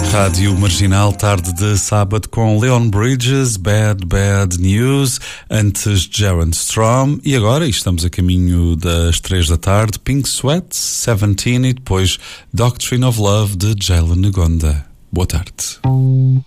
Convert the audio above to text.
Rádio Marginal, tarde de sábado com Leon Bridges, Bad Bad News, antes Jaron Strom e agora estamos a caminho das 3 da tarde, Pink Sweat, 17 e depois Doctrine of Love de Jalen Ngonda. Boa tarde.